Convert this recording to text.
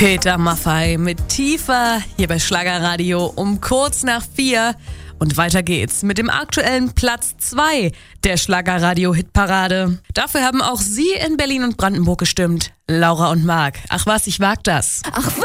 Peter Maffay mit Tiefer hier bei Schlagerradio um kurz nach 4. Und weiter geht's mit dem aktuellen Platz 2 der Schlagerradio-Hitparade. Dafür haben auch Sie in Berlin und Brandenburg gestimmt. Laura und Marc. Ach was, ich wag das. Ach